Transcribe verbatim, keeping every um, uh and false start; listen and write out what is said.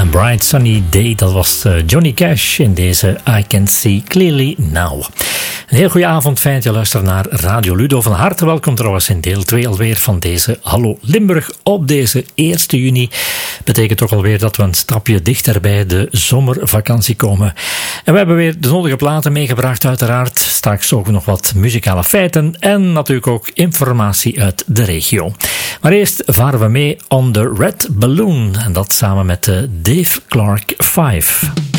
Bright Sunny Day, dat was Johnny Cash in deze I Can See Clearly Now. Een heel goede avond, fijn dat je luistert naar Radio Ludo. Van harte welkom trouwens in deel twee alweer van deze Hallo Limburg op deze eerste juni. Betekent toch alweer dat we een stapje dichter bij de zomervakantie komen. En we hebben weer de nodige platen meegebracht uiteraard. Straks ook nog wat muzikale feiten en natuurlijk ook informatie uit de regio. Maar eerst varen we mee on the Red Balloon en dat samen met de Dave Clark vijf.